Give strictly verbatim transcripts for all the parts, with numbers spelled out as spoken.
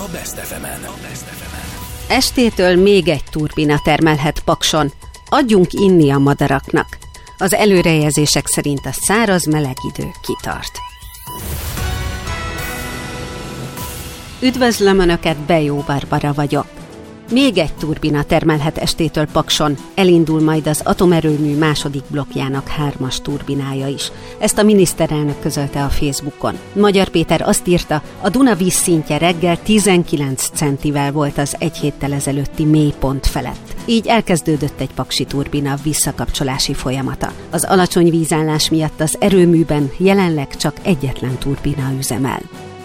Best ef emen. Estétől még egy turbina termelhet Pakson. Adjunk inni a madaraknak. Az előrejelzések szerint a száraz meleg idő kitart. Üdvözlöm Önöket, Bejó Barbara vagyok. Még egy turbina termelhet estétől Pakson, elindul majd az atomerőmű második blokkjának hármas turbinája is. Ezt a miniszterelnök közölte a Facebookon. Magyar Péter azt írta, a Duna vízszintje reggel tizenkilenc centivel volt az egy héttel ezelőtti mélypont felett. Így elkezdődött egy paksi turbina visszakapcsolási folyamata. Az alacsony vízállás miatt az erőműben jelenleg csak egyetlen turbina üzemel.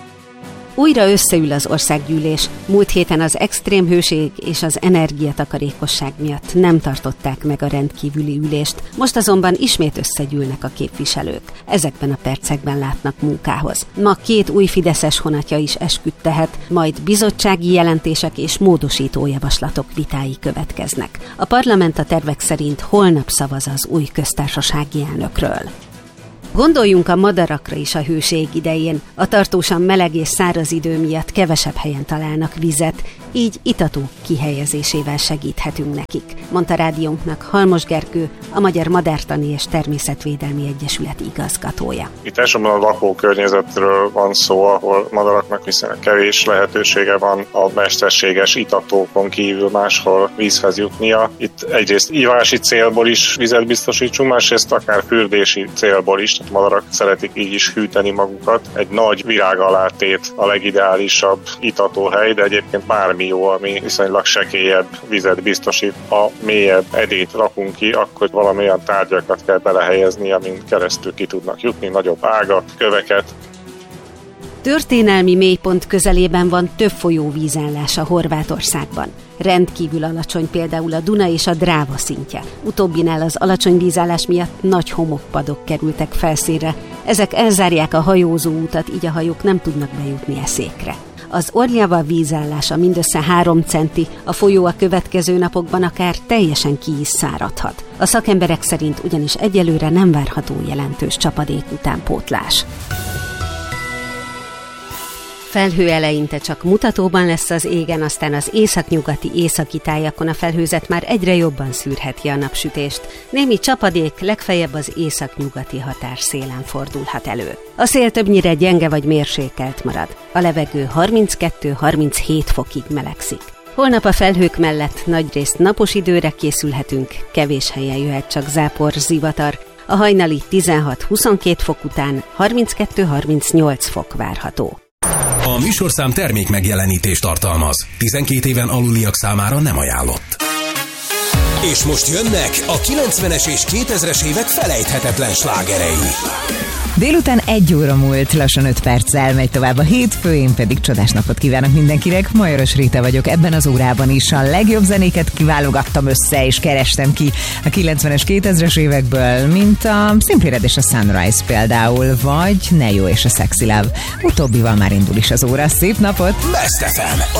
Újra összeül az országgyűlés. Múlt héten az extrém hőség és az energiatakarékosság miatt nem tartották meg a rendkívüli ülést, most azonban ismét összegyűlnek a képviselők. Ezekben a percekben látnak munkához. Ma két új fideszes honatja is esküt tehet, majd bizottsági jelentések és módosító javaslatok vitái következnek. A parlament a tervek szerint holnap szavaz az új köztársasági elnökről. Gondoljunk a madarakra is a hőség idején. A tartósan meleg és száraz idő miatt kevesebb helyen találnak vizet, így itatók kihelyezésével segíthetünk nekik, mondta rádiónknak Halmos Gergő, a Magyar Madártani és Természetvédelmi Egyesület igazgatója. Itt elsősorban a lakókörnyezetről van szó, ahol madaraknak viszonylag kevés lehetősége van a mesterséges itatókon kívül máshol vízhez jutnia. Itt egyrészt ívási célból is vizet biztosítsunk, másrészt akár fürdési célból is. A madarak szeretik így is hűteni magukat. Egy nagy virág alátét a legideálisabb itatóhely, de egyébként bármi jó, ami viszonylag sekélyebb vizet biztosít. Ha mélyebb edényt rakunk ki, akkor valami olyan tárgyakat kell belehelyezni, amin keresztül ki tudnak jutni, nagyobb ágat, köveket. Történelmi mélypont közelében van több folyó vízállása Horvátországban. Rendkívül alacsony például a Duna és a Dráva szintje. Utóbbinál az alacsony vízállás miatt nagy homokpadok kerültek felszínre. Ezek elzárják a hajózó utat, így a hajók nem tudnak bejutni eszékre. Az Orljava vízállása mindössze három centi, a folyó a következő napokban akár teljesen ki is száradhat. A szakemberek szerint ugyanis egyelőre nem várható jelentős csapadék utánpótlás. Felhő eleinte csak mutatóban lesz az égen, aztán az északnyugati északi tájakon a felhőzet már egyre jobban szűrheti a napsütést. Némi csapadék legfeljebb az északnyugati határszélen fordulhat elő. A szél többnyire gyenge vagy mérsékelt marad. A levegő harminckető-harminchét fokig melegszik. Holnap a felhők mellett nagyrészt napos időre készülhetünk, kevés helyen jöhet csak zápor, zivatar. A hajnali tizenhat-huszonkét fok után harminckettő-harmincnyolc fok várható. A műsorszám termék megjelenítést tartalmaz. tizenkét éven aluliak számára nem ajánlott. És most jönnek a kilencvenes és kétezres évek felejthetetlen slágerei. Délután egy óra múlt, lassan öt perccel megy tovább a hétfő, én pedig csodás napot kívánok mindenkinek. Majoros Réta vagyok, ebben az órában is a legjobb zenéket kiválogattam össze, és kerestem ki a kilencvenes, kétezres évekből, mint a Simply Red és a Sunrise például, vagy Neo és a Sexy Love. Utóbbival már indul is az óra. Szép napot! Best ef em,